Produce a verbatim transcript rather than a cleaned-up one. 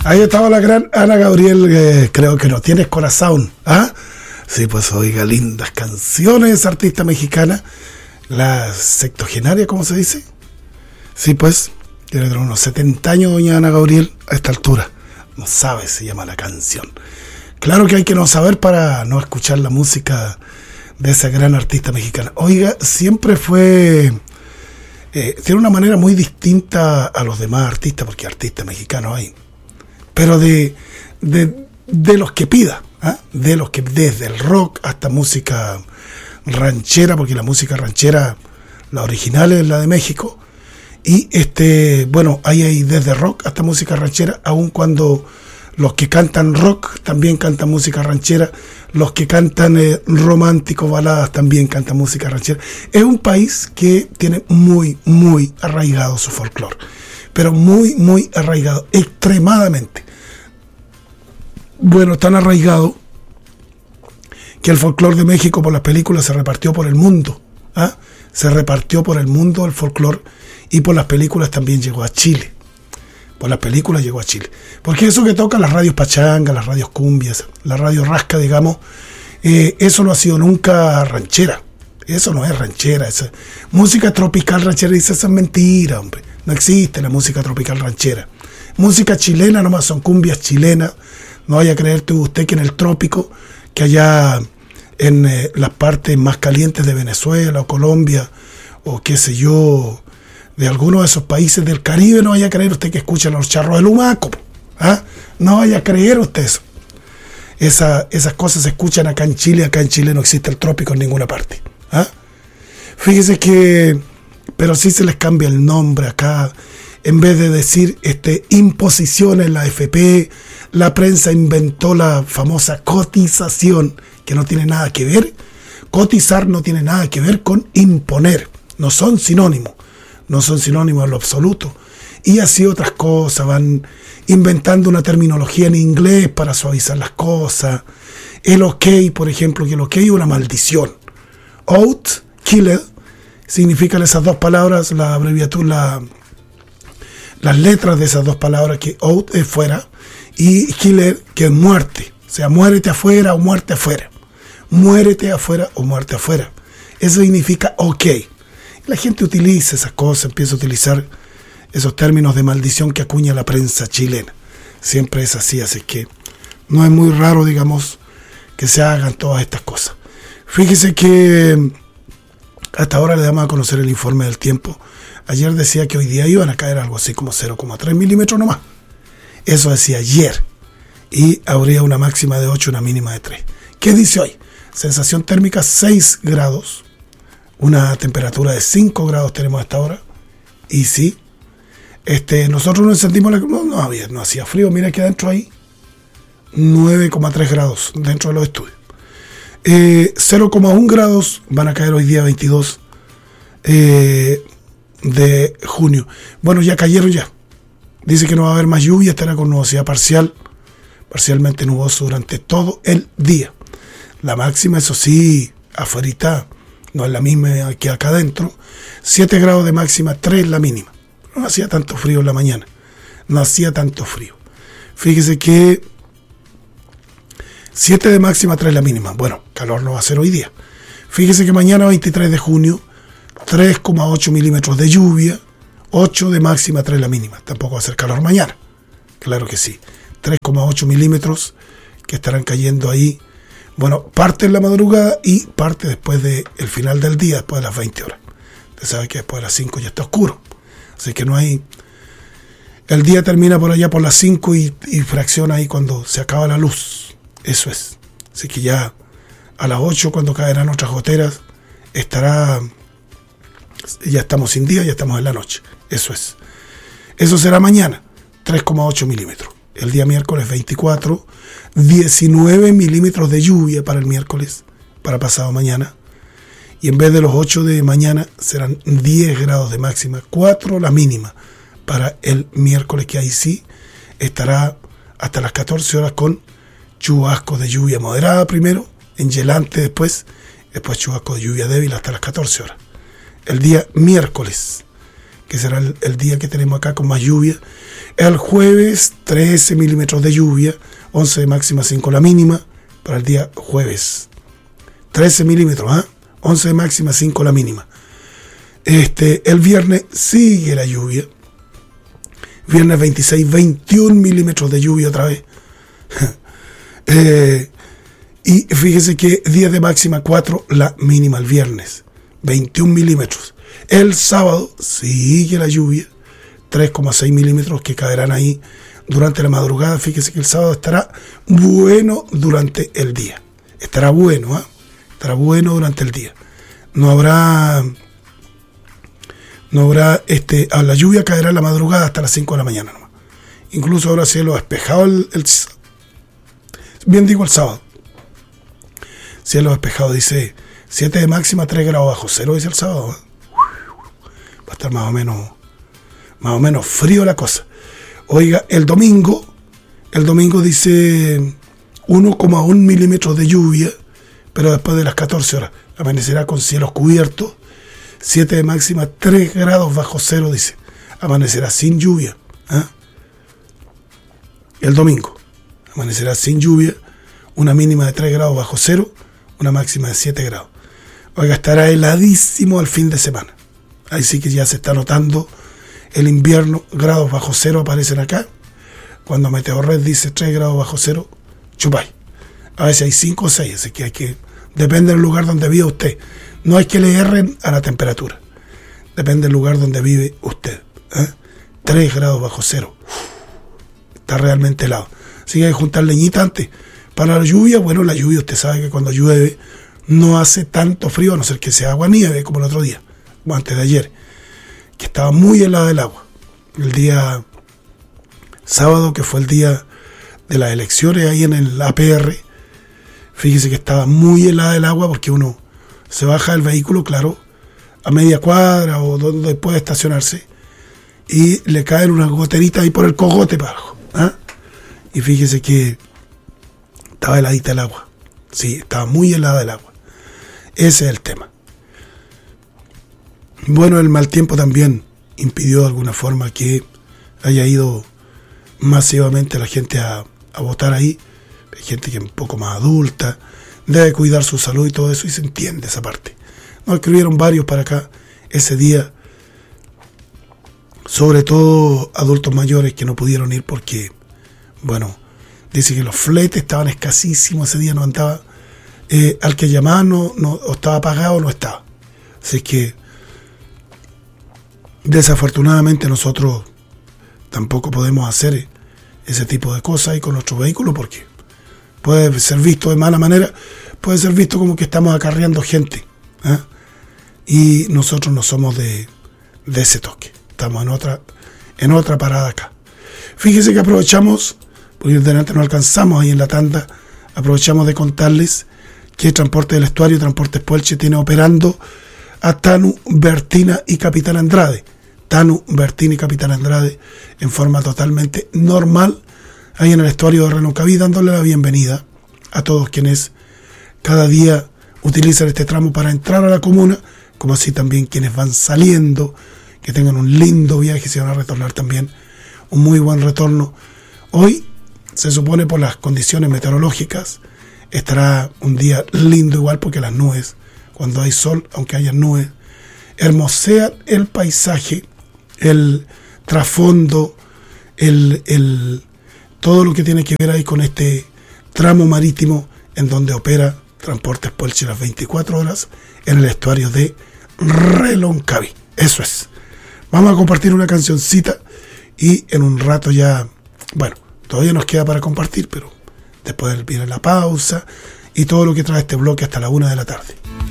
Ahí estaba la gran Ana Gabriel, eh, creo que no tienes corazón. ¿Ah? Sí, pues oiga, lindas canciones, artista mexicana. La septuagenaria, ¿cómo se dice? Sí, pues, tiene unos setenta años doña Ana Gabriel a esta altura. No sabe, se llama la canción. Claro que hay que no saber para no escuchar la música de esa gran artista mexicana. Oiga, siempre fue... Eh, tiene una manera muy distinta a los demás artistas, porque artistas mexicanos hay. Pero de, de, de los que pida, ¿eh? De los que desde el rock hasta música ranchera, porque la música ranchera, la original es la de México, y este, bueno, ahí hay desde rock hasta música ranchera, aun cuando los que cantan rock también cantan música ranchera, los que cantan eh, románticos, baladas, también cantan música ranchera. Es un país que tiene muy, muy arraigado su folclore, pero muy, muy arraigado, extremadamente. Bueno, tan arraigado que el folclore de México por las películas se repartió por el mundo. ¿Ah? Se repartió por el mundo el folclore, y por las películas también llegó a Chile. Por las películas llegó a Chile. Porque eso que tocan las radios pachanga, las radios cumbias, la radio rasca, digamos, eh, eso no ha sido nunca ranchera. Eso no es ranchera. Esa música tropical ranchera, dice, esa es mentira, hombre. No existe la música tropical ranchera. Música chilena nomás, son cumbias chilenas. No vaya a creerte usted que en el trópico, que allá en eh, las partes más calientes de Venezuela o Colombia, o qué sé yo, de algunos de esos países del Caribe, no vaya a creer usted que escucha los charros del Humaco. ¿Ah? No vaya a creer usted eso. Esa, esas cosas se escuchan acá en Chile. Acá en Chile no existe el trópico en ninguna parte. ¿Ah? Fíjese que, pero sí se les cambia el nombre acá. En vez de decir este, imposición en la F P, la prensa inventó la famosa cotización, que no tiene nada que ver. Cotizar no tiene nada que ver con imponer. No son sinónimos. No son sinónimos en lo absoluto. Y así otras cosas. Van inventando una terminología en inglés para suavizar las cosas. El ok, por ejemplo, que el ok es una maldición. Out, killed, significan esas dos palabras, la abreviatura, la, las letras de esas dos palabras, que out es fuera, y killed, que es muerte. O sea, muérete afuera o muerte afuera. Muérete afuera o muerte afuera. Eso significa ok. La gente utiliza esas cosas, empieza a utilizar esos términos de maldición que acuña la prensa chilena. Siempre es así, así que no es muy raro, digamos, que se hagan todas estas cosas. Fíjese que hasta ahora le damos a conocer el informe del tiempo. Ayer decía que hoy día iban a caer algo así como cero coma tres milímetros nomás. Eso decía ayer. Y habría una máxima de ocho, una mínima de tres. ¿Qué dice hoy? Sensación térmica seis grados. Una temperatura de cinco grados tenemos hasta ahora. Y sí, este, nosotros nos encendimos, la, no, no, había, no hacía frío. Mira que adentro hay nueve coma tres grados dentro de los estudios. Eh, cero coma uno grados van a caer hoy día veintidós eh, de junio. Bueno, ya cayeron ya. Dice que no va a haber más lluvia, estará con nubosidad parcial, parcialmente nuboso durante todo el día. La máxima, eso sí, afuera no es la misma que acá adentro. siete grados de máxima, tres la mínima. No hacía tanto frío en la mañana. No hacía tanto frío. Fíjese que siete de máxima, tres la mínima. Bueno, calor no va a ser hoy día. Fíjese que mañana, veintitrés de junio, tres coma ocho milímetros de lluvia, ocho de máxima, tres la mínima. Tampoco va a ser calor mañana. Claro que sí. tres coma ocho milímetros que estarán cayendo ahí. Bueno, parte en la madrugada y parte después del final del día, después de las veinte horas. Usted sabe que después de las cinco ya está oscuro. Así que no hay... El día termina por allá por las cinco y, y fracciona ahí cuando se acaba la luz. Eso es. Así que ya a las ocho, cuando caerán otras goteras, estará... Ya estamos sin día, ya estamos en la noche. Eso es. Eso será mañana, tres coma ocho milímetros. El día miércoles veinticuatro, diecinueve milímetros de lluvia para el miércoles, para pasado mañana. Y en vez de los ocho de mañana, serán diez grados de máxima, cuatro la mínima para el miércoles, que ahí sí estará hasta las catorce horas con chubascos de lluvia moderada primero, engelante después, después chubascos de lluvia débil hasta las catorce horas. El día miércoles, que será el, el día que tenemos acá con más lluvia. El jueves, trece milímetros de lluvia, once de máxima, cinco la mínima, para el día jueves. trece milímetros, ¿eh? once de máxima, cinco la mínima. Este, el viernes sigue la lluvia. Viernes veintiséis, veintiún milímetros de lluvia otra vez. eh, y fíjese que diez de máxima, cuatro la mínima el viernes. veintiún milímetros. El sábado sigue la lluvia. tres coma seis milímetros que caerán ahí durante la madrugada. Fíjese que el sábado estará bueno durante el día. Estará bueno, ¿eh? Estará bueno durante el día. No habrá... No habrá, este, a la lluvia caerá en la madrugada hasta las cinco de la mañana nomás. Incluso habrá cielo despejado el, el bien digo el sábado. Cielo despejado, dice siete de máxima, tres grados bajo cero, dice el sábado. Va a estar más o menos, más o menos frío la cosa. Oiga, el domingo, el domingo dice uno coma uno milímetros de lluvia, pero después de las catorce horas. Amanecerá con cielos cubiertos. siete de máxima, tres grados bajo cero, dice. Amanecerá sin lluvia. ¿eh? El domingo. Amanecerá sin lluvia. Una mínima de tres grados bajo cero. Una máxima de siete grados. Oiga, estará heladísimo al fin de semana. Ahí sí que ya se está notando el invierno. Grados bajo cero aparecen acá. Cuando Meteorred dice tres grados bajo cero, chupay. A veces hay cinco o seis, así que hay que... Depende del lugar donde vive usted. No hay que le erren a la temperatura. Depende del lugar donde vive usted. ¿eh? tres grados bajo cero. Está realmente helado. Así que hay que juntar leñita antes. Para la lluvia, bueno, la lluvia, usted sabe que cuando llueve no hace tanto frío, a no ser que sea agua nieve, como el otro día, como antes de ayer, que estaba muy helada el agua. El día sábado, que fue el día de las elecciones ahí en el A P R, fíjese que estaba muy helada el agua porque uno se baja del vehículo, claro, a media cuadra o donde puede estacionarse, y le caen unas goteritas ahí por el cogote para abajo. ¿eh? Y fíjese que estaba heladita el agua. Sí, estaba muy helada el agua. Ese es el tema. Bueno, el mal tiempo también impidió de alguna forma que haya ido masivamente la gente a, a votar ahí. Hay gente que es un poco más adulta, debe cuidar su salud y todo eso, y se entiende esa parte. Nos escribieron varios para acá ese día, sobre todo adultos mayores que no pudieron ir porque, bueno, dice que los fletes estaban escasísimos ese día, no andaba, eh, al que llamaban no, no, o estaba pagado o no estaba. Así que desafortunadamente nosotros tampoco podemos hacer ese tipo de cosas ahí con nuestro vehículo porque puede ser visto de mala manera, puede ser visto como que estamos acarreando gente. ¿eh? Y nosotros no somos de, de ese toque. Estamos en otra, en otra parada acá. Fíjese que aprovechamos, porque delante no alcanzamos ahí en la tanda, aprovechamos de contarles que Transporte del Estuario, Transportes Puelche, tiene operando a Tanu, Bertina y Capitán Andrade. Tanu, Bertina y Capitán Andrade en forma totalmente normal, ahí en el estuario de Renoncaví, dándole la bienvenida a todos quienes cada día utilizan este tramo para entrar a la comuna, como así también quienes van saliendo, que tengan un lindo viaje y se van a retornar también un muy buen retorno. Hoy se supone por las condiciones meteorológicas estará un día lindo igual porque las nubes, cuando hay sol, aunque haya nubes, hermosean el paisaje, el trasfondo, el, el, todo lo que tiene que ver ahí con este tramo marítimo en donde opera Transportes Puelche las veinticuatro horas en el estuario de Reloncaví. Eso es. Vamos a compartir una cancioncita y en un rato ya, bueno, todavía nos queda para compartir, pero después viene la pausa y todo lo que trae este bloque hasta la una de la tarde.